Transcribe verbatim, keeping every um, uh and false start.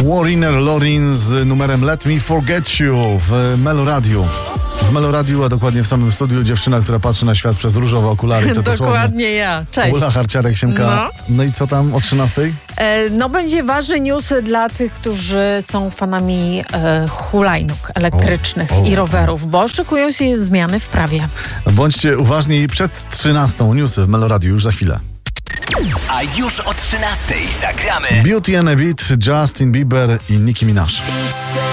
Wariner Lorin z numerem Let Me Forget You w Meloradiu. W Meloradiu, a dokładnie w samym studiu, dziewczyna, która patrzy na świat przez różowe okulary. To dokładnie ja. Cześć. Ula Harciarek-Siemka. No. no i co tam o trzynastej? E, no będzie ważny news dla tych, którzy są fanami e, hulajnóg elektrycznych o, o, i rowerów, bo szykują się zmiany w prawie. Bądźcie uważni przed trzynastą. Newsy w Meloradiu już za chwilę. A już o trzynastej zagramy Beauty and a Beat, Justin Bieber i Nicki Minaj.